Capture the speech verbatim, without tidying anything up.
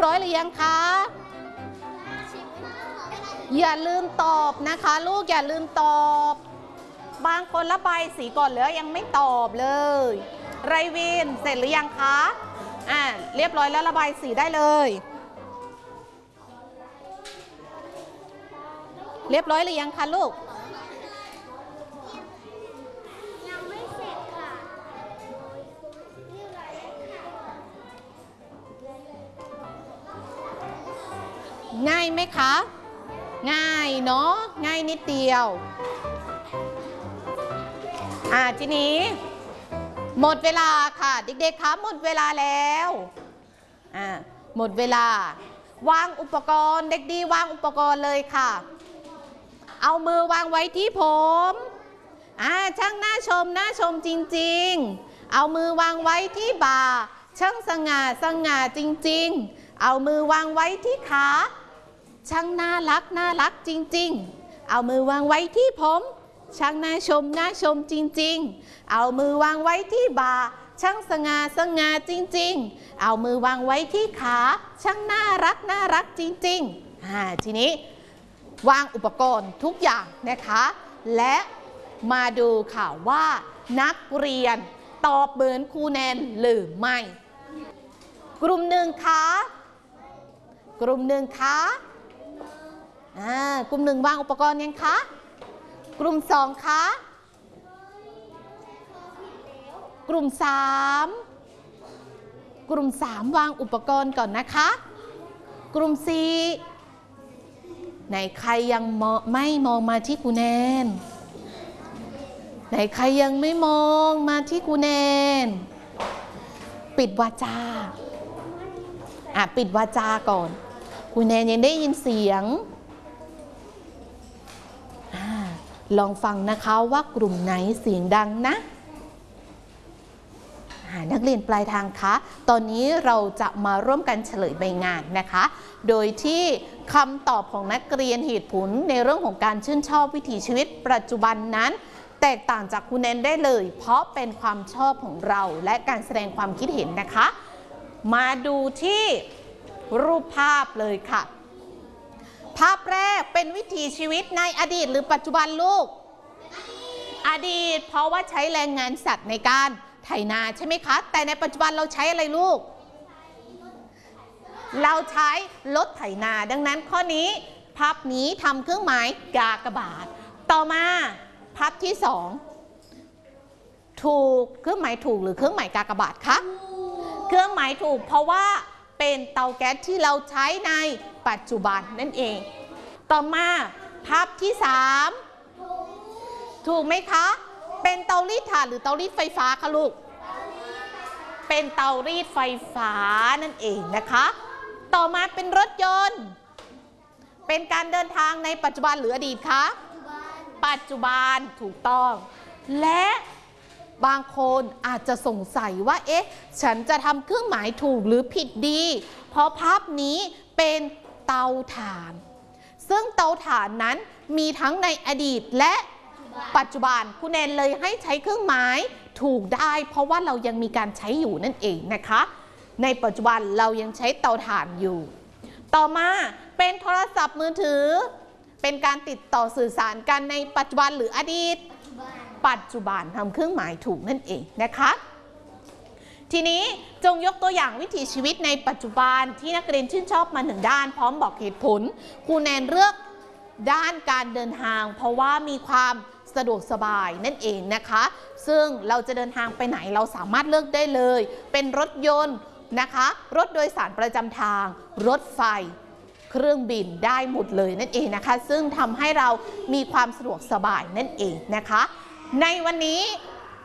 ร้อยหรือยังคะอย่าลืมตอบนะคะลูกอย่าลืมตอบบางคนระบายสีก่อนแล้วยังไม่ตอบเลยไรวินเสร็จหรือยังคะอ่าเรียบร้อยแล้วระบายสีได้เลยเรียบร้อยหรือยังคะลูกยังไม่เสร็จค่ะง่ายไหมคะง่ายเนาะง่ายนิดเดียวอ่าทีนี้หมดเวลาค่ะเด็กๆคะหมดเวลาแล้วอ่าหมดเวลาวางอุปกรณ์เด็กดีวางอุปกรณ์เลยค่ะเอามือวางไว้ที่ผมอ่าช่างน่าชมน่าชมจริงๆเอามือวางไว้ที่บ่าช่างสง่าสง่าจริงๆเอามือวางไว้ที่ขาช่างน่ารักน่ารักจริงๆเอามือวางไว้ที่ผมช่างน่าชมน่าชมจริงๆเอามือวางไว้ที่บ่าช่างสง่าสง่าจริงๆเอามือวางไว้ที่ขาช่างน่ารักน่ารักจริงๆอ่าทีนี้วางอุปกรณ์ทุกอย่างนะคะและมาดูค่ะว่านักเรียนตอบเหมือนครูแนนหรือไม่กลุ่มหนึ่งคะกลุ่มหนึ่งคะอ่ากลุ่มหนึ่งวางอุปกรณ์ยังคะกลุ่มสองคะกลุ่มสามกลุ่มสามวางอุปกรณ์ก่อนนะคะกลุ่มสี่ไหนใครยังไม่มองมาที่ครูแนนไหนใครยังไม่มองมาที่ครูแนนปิดวาจาอ่ะปิดวาจาก่อนครูแนนยังได้ยินเสียงลองฟังนะคะว่ากลุ่มไหนเสียงดังนะนักเรียนปลายทางคะตอนนี้เราจะมาร่วมกันเฉลยใบงานนะคะโดยที่คำตอบของนักเรียนเหตุผลในเรื่องของการชื่นชอบวิถีชีวิตปัจจุบันนั้นแตกต่างจากครูแนนได้เลยเพราะเป็นความชอบของเราและการแสดงความคิดเห็นนะคะมาดูที่รูปภาพเลยค่ะภาพแรกเป็นวิถีชีวิตในอดีตหรือปัจจุบันลูกอดีตเพราะว่าใช้แรงงานสัตว์ในการไถนาใช่ไหมคะแต่ในปัจจุบันเราใช้อะไรลูกเราใช้รถไถนาดังนั้นข้อนี้ภาพนี้ทำเครื่องหมายกากบาทต่อมาภาพที่สองถูกเครื่องหมายถูกหรือเครื่องหมายกากบาทคะเครื่องหมายถูกเพราะว่าเป็นเตาแก๊สที่เราใช้ในปัจจุบันนั่นเองต่อมาภาพที่สามถูกไหมคะเป็นเตารีดถ่านหรือเตารีดไฟฟ้าคะลูกเป็นเตารีดไฟฟ้านั่นเองนะคะต่อมาเป็นรถยนต์เป็นการเดินทางในปัจจุบันหรืออดีตคะปัจจุบันถูกต้องและบางคนอาจจะสงสัยว่าเอ๊ะฉันจะทำเครื่องหมายถูกหรือผิดดีเพราะภาพนี้เป็นเตาถ่านซึ่งเตาถ่านนั้นมีทั้งในอดีตและปัจจุบันครูแนนเลยให้ใช้เครื่องหมายถูกได้เพราะว่าเรายังมีการใช้อยู่นั่นเองนะคะในปัจจุบันเรายังใช้เตาถ่านอยู่ต่อมาเป็นโทรศัพท์มือถือเป็นการติดต่อสื่อสารกันในปัจจุบันหรืออดีตปัจจุบันทำเครื่องหมายถูกนั่นเองนะคะทีนี้จงยกตัวอย่างวิถีชีวิตในปัจจุบันที่นักเรียนชื่นชอบมาหนึ่งด้านพร้อมบอกเหตุผลครูแนนเลือกด้านการเดินทางเพราะว่ามีความสะดวกสบายนั่นเองนะคะซึ่งเราจะเดินทางไปไหนเราสามารถเลือกได้เลยเป็นรถยนต์นะคะรถโดยสารประจำทางรถไฟเครื่องบินได้หมดเลยนั่นเองนะคะซึ่งทำให้เรามีความสะดวกสบายนั่นเองนะคะในวันนี้